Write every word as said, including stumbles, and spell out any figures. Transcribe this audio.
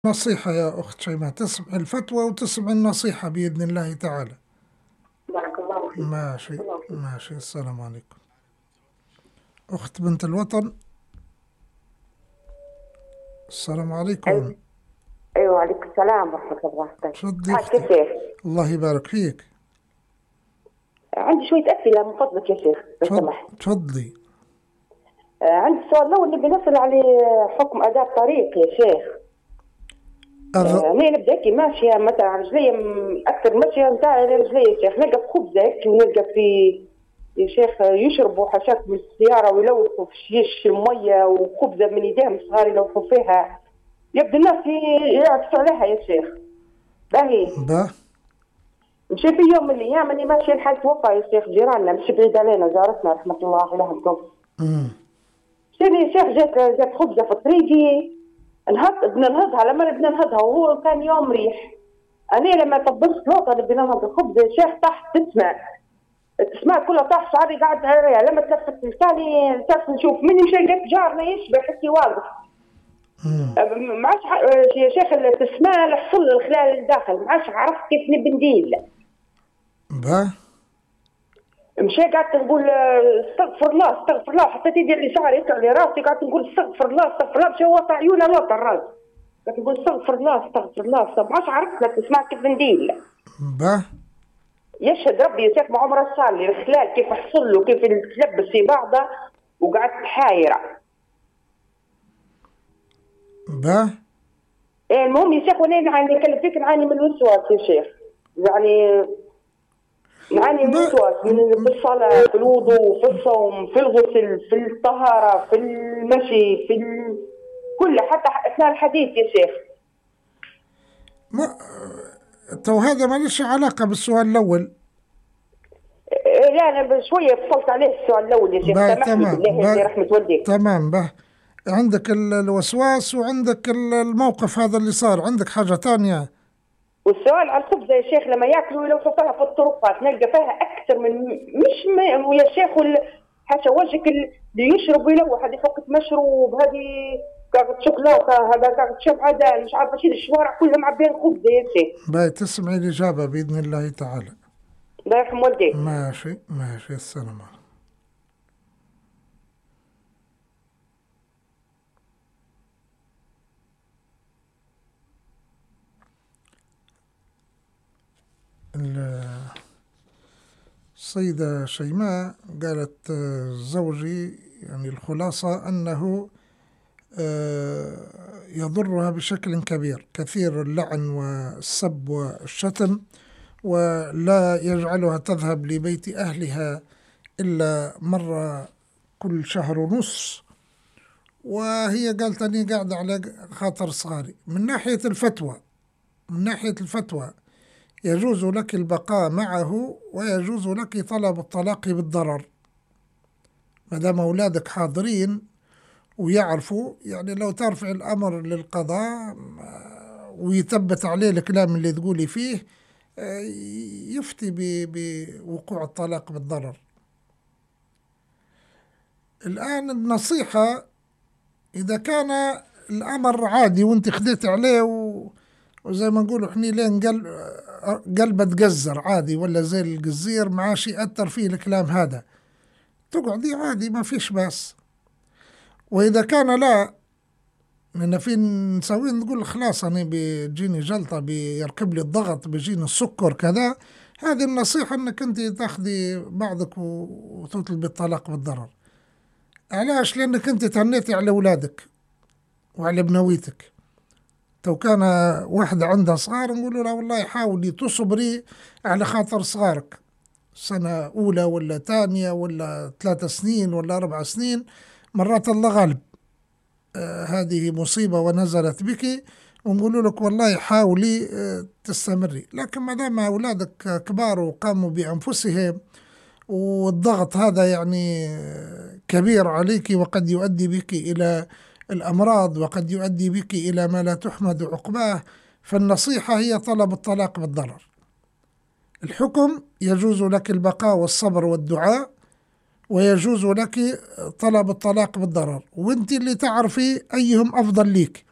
نصيحة يا أخت شيماء، تسمع الفتوى وتسمع النصيحة بإذن الله تعالى. بارك الله فيك. ماشي الله فيك. ماشي. السلام عليكم أخت بنت الوطن. السلام عليكم. أيوة. أيوة، عليكم السلام ورحمة الله وبركاته. تفضلي معك يا أختي. شيخ. الله يبارك فيك. عندي شوية أسئلة من فضلك يا شيخ لو تفض- سمحت. تفضلي. آه، عندي السؤال الأول نبي نسأل على حكم أداء الطريق يا شيخ. أغ... آه، أنا نبدأ هيك ماشية مثلا على رجلي م- أكثر ماشية نتاعي على رجلي يا شيخ، نلقى في خبزة هيك ونلقى في يا شيخ يشربوا حشاك من السيارة ويلوثوا في شيش المية وخبزة من إيديهم الصغار يلوثوا فيها، يبدو الناس ي- يعكسوا عليها يا شيخ. باهي. با مشي في يوم من الايام اني ماشيه لحال توفى يا شيخ جيراننا مش بعيد علينا جارتنا رحمه الله عليها توفى. مم. مشينا يا شيخ جات جات خبزه في طريقي، نهض بدنا نهضها لما بدنا نهضها وهو كان يوم ريح. انا لما طبست لوطه اللي بدنا نهض الخبزه يا شيخ طاحت تسمع التسمع كلها طاح شعري قاعد عليها، لما تلفت لساني لفت نشوف مني مشي لقيت جارنا يشبه حكي واضح. مم. ما عادش يا شيخ التسمع الحصل الخلال الداخل ما عادش عرفت كيف نبي ندير. با مشي قعدت نقول استغفر الله استغفر الله، حطيت يدي على شعري يطلع لي راسي قعدت نقول استغفر الله استغفر الله، مشي وطى عيونه لوطى الراس قعدت نقول استغفر الله استغفر الله استغفر ما عادش عرفت لك تسمع كيف ندير. با يشهد ربي يا شيخ ما عمره صار لي الخلال كيف حصل له كيف تلبس في بعضه وقعدت حايره. با ايه المهم يا شيخ وانا نعاني كلفتك نعاني من الوسواس يا شيخ، يعني نعاني من الوسواس من في الصلاة في الوضوء في الصوم في الغسل في الطهارة في المشي في ال... كله حتى أثناء الحديث يا شيخ. ما تو هذا ما ليش علاقة بالسؤال الأول. إيه لا أنا شوية فصلت عليه السؤال الأول يا شيخ با سامحني تمام. بالله يا با رحمة والديك. تمام. با عندك ال- الوسواس وعندك ال- الموقف هذا اللي صار، عندك حاجة تانية؟ والسؤال على الخبزة يا شيخ لما ياكلوا لو فيها في الطرقات نلقى فيها أكثر من مش م... يا شيخ وال... حاشا وجهك اللي يشرب ويلوح هذه فوقة مشروب هذه كاكت شوكولاتة هذا كاكت شمعدان مش عارفة شيء الشوارع كلها معبين خبزة يا شيخ. باي تسمعي الإجابة بإذن الله تعالى. الله يرحم والديك. ماشي ماشي. السلام عليكم. السيدة شيماء قالت آه، زوجي يعني الخلاصة أنه آه، يضرها بشكل كبير، كثير اللعن والسب والشتم، ولا يجعلها تذهب لبيت أهلها إلا مرة كل شهر ونص، وهي قالت أني قاعدة على خاطر صغاري. من ناحية الفتوى من ناحية الفتوى يجوز لك البقاء معه ويجوز لك طلب الطلاق بالضرر ما دام أولادك حاضرين ويعرفوا. يعني لو ترفع الأمر للقضاء ويثبت عليه الكلام اللي تقولي فيه يفتي بوقوع الطلاق بالضرر. الآن النصيحة إذا كان الأمر عادي وانت خديت عليه و... وزي ما نقولوا احنا لين قلب قلبه تقزر عادي ولا زي القزير ما عادش يأثر فيه الكلام هذا، تقعدي عادي ما فيش بس. وإذا كان لا من في نسوي نقول خلاص أنا بيجيني جلطة بيركب لي الضغط بيجيني السكر كذا، هذه النصيحة أنك أنت تاخذي بعضك وتطلبي الطلاق بالضرر. علاش؟ لأنك أنت تهنيتي على أولادك وعلى بنويتك. تو كان واحدة عندها صغار نقولوا لها والله حاولي تصبري على خاطر صغارك، سنة أولى ولا ثانية ولا ثلاثة سنين ولا أربع سنين، مرات الله غالب. آه هذه مصيبة ونزلت بك، ونقول لك والله حاولي آه تستمري. لكن ما دام أولادك كبار وقاموا بأنفسهم والضغط هذا يعني كبير عليك وقد يؤدي بك إلى الأمراض وقد يؤدي بك إلى ما لا تحمد عقباه، فالنصيحة هي طلب الطلاق بالضرر. الحكم يجوز لك البقاء والصبر والدعاء، ويجوز لك طلب الطلاق بالضرر، وانت اللي تعرفي أيهم أفضل ليك.